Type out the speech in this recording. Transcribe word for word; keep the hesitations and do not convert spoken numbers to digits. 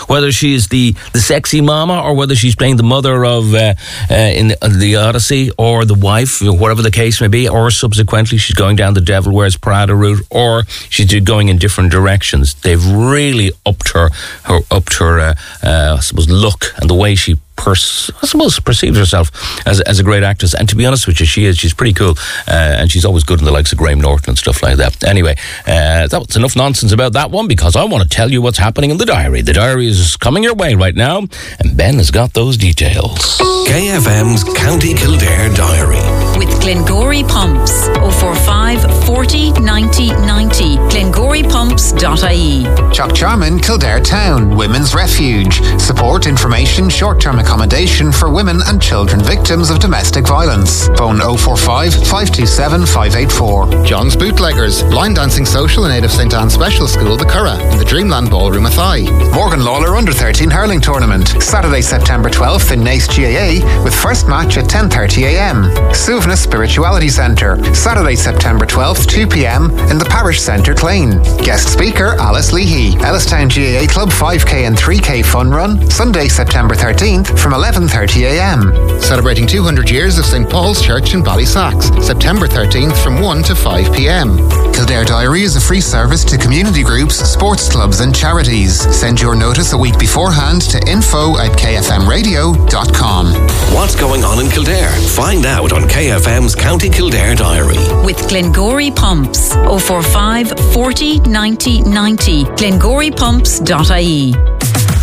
whether she's the, the sexy mama or whether she's playing the mother of uh, uh, in the, the Odyssey, or the wife, whatever the case may be, or subsequently she's going down the Devil Wears Prada route, or she's going in different directions. They've really upped her, her upped her, uh, uh, I suppose, look and the way she Pers- I suppose perceives herself as, as a great actress. And to be honest with you, she is. She's pretty cool, uh, and she's always good in the likes of Graham Norton and stuff like that. Anyway, uh, that's enough nonsense about that one, because I want to tell you what's happening in the diary. The diary is coming your way right now, and Ben has got those details. K F M's County Kildare Diary with Glengory Pumps. oh four five, forty, ninety, ninety. glengory pumps dot I E. Chuck Charman, Kildare Town, Women's Refuge. Support, information, short-term accommodation for women and children victims of domestic violence. Phone oh four five, five two seven, five eight four. John's Bootleggers, line dancing social in aid of St Anne's Special School, the Curragh, in the Dreamland Ballroom Athy. Morgan Lawler Under thirteen Hurling Tournament, Saturday, September twelfth in Naas G A A, with first match at ten thirty a m. Suvna Spirituality Centre, Saturday, September twelfth, two p m in the Parish Centre, Clane. Guest speaker, Alice Leahy. Ellistown G A A Club five k and three k fun run, Sunday, September thirteenth from eleven thirty a m. Celebrating two hundred years of Saint Paul's Church in Ballysacks, September thirteenth from one to five p m. Kildare Diary is a free service to community groups, sports clubs and charities. Send your notice a week beforehand to info at k f m radio dot com. What's going on in Kildare? Find out on K F M's County Kildare Diary. With Glengory Pumps. oh four five, forty, ninety, ninety. glengory pumps dot I E.